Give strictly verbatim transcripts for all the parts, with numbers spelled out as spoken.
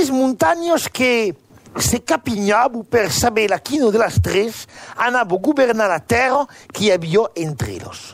tres montañas que se capignaban per saber la quino de las tres anava governar la terra que havia entre ellos.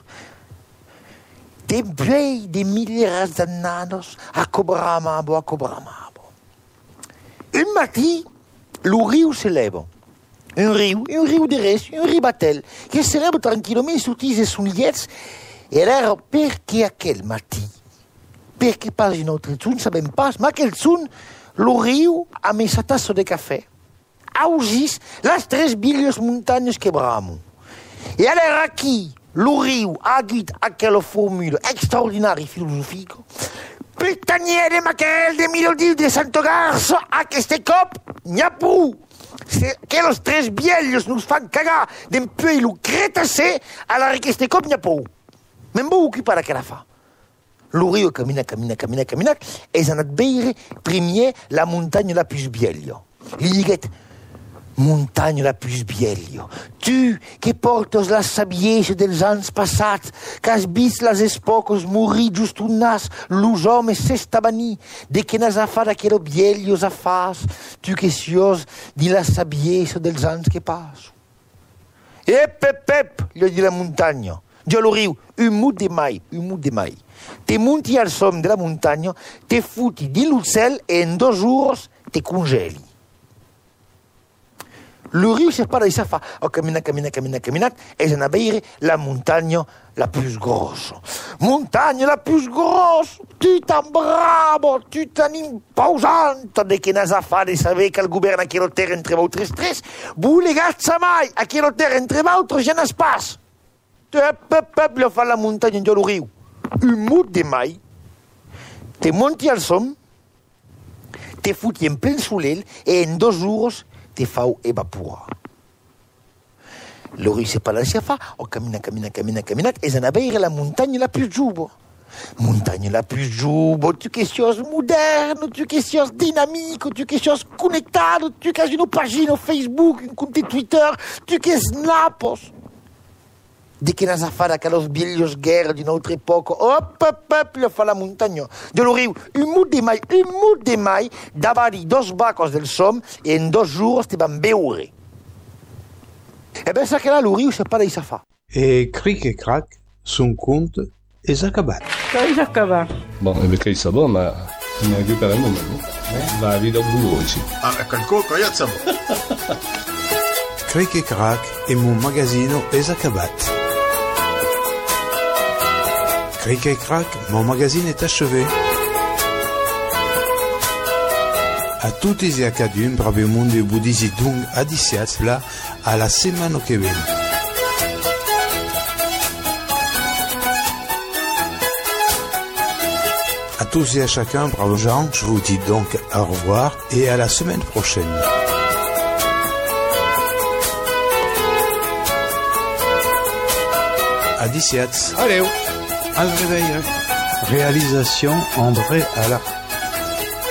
Després de milers d'annados, acobramavo, acobramavo. Un matí, el riu se leva. Un riu, un riu de res, un ribatel, che se leva tranquillament sortise sul liets, e era perché aquel matí, perché pas un altre zun, sabem pas, ma aquel zun, el riu a messa tasso de cafè. Ausis las tres bilhas montanhas quebramo. E era aqui, el riu ha dit aquella formula extraordinària filosòfica. Pertanyere aquel de Milodil de Santo Garça, aquest cop n'hi ha prou. Que los tres biellos nos fan cagar d'empuer lo Cretacé, alors aquest cop n'hi ha prou. Me'n vau ocupar d'aquella fa. El riu camina, camina, camina, camina, e s'ha anat veire primer la muntanya la plus biella. Li diguet, muntanya la plus biella, tu que portes la sabiesa dels anys passats, que has vist les espocos morir just un nas, los homes s'estabanir, de que n'has afat aquello biellos afàs, tu que sios di la sabiesa dels anys que passo. Ep, ep, ep, li di la muntanya. Jo lo riu, un mut de mai, un mut de mai. Te munti al som de la muntanya, te futi di l'ucel e en dos jours te congeli. Le riu se para di sa fa, oh, camina, camina, camina, camina, e s'ha a veire la muntanya la plus grossa. Muntanya la plus grossa, tu tan bravo, tu tan impausante, de che n'has a fa de saber que el govern aquella terra entre vosaltres tres, bulegats mai, aquella terra entre vosaltres ja n'has pas. Ep, ep, ep, lo fa la muntanya jo lo riu. Un mut de mai, te monti al som, te futi en plen solel e en dos jours te fau evaporar. Lo riu se palancia fa, o camina, camina, camina, camina, e s'ha a veire la muntanya la plus giuba. Muntanya la plus giuba, tu che sios moderno, tu che sios dinamico, tu che sios conectato, tu che hai una pagina Facebook, un conto Twitter, tu che snappos. De che n'has a fa d'aquellos biellos guerra d'una altra epoca, hop, hop, hop, lo fa la muntanya. Jo lo riu, un mut de mai, un mut de mai, davari dos bacos del som, e en dos jours te van beure. E ben sa che là lo riu se para i sa fa. E cric e crac, son cont és acabat. Que és acabat? Bon, e que ça va, ma ma recuperem un moment. Va a vida bulo ici. Ah, qualco coiazza. Cric e crac e mon magazzino és acabat. Cric et crac, mon magazine est achevé. A tutti e a cadun, bravo monde e budisi dung adiciats là à la semaine que vient. À tous et à chacun, bravo Jean, je vous dis donc au revoir et à la semaine prochaine. Adiciats. Allez. Al réveil. Réalisation André Allard.